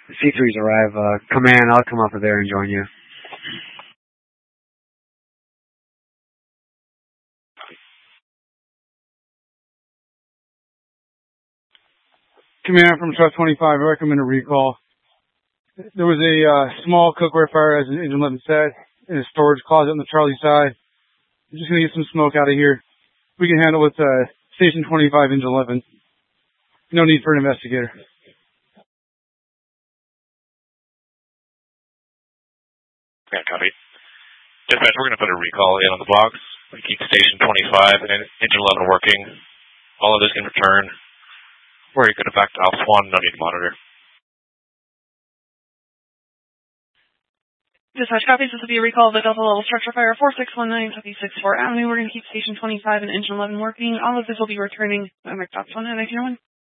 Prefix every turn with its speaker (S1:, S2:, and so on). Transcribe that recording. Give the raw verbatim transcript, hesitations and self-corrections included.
S1: C threes arrive. Uh, command, I'll come up there and join you.
S2: Command from Truck twenty-five, I recommend a recall. There was a uh, small cookware fire, as Engine eleven said, in a storage closet on the Charlie side. I'm just going to get some smoke out of here. We can handle it with uh, Station twenty-five, Engine eleven. No need for an investigator.
S3: Yeah, copy. Dispatch, we're going to put a recall in on the box. We keep Station twenty-five and Engine eleven working. All of this can return. Where you could affect Alpha one, no need to monitor.
S4: Dispatch copies. This will be a recall of the Delta level structure fire four six one nine Southeast fourth Avenue. We're going to keep Station twenty-five and Engine eleven working. All of this will be returning. I'm McDops one and I hear one.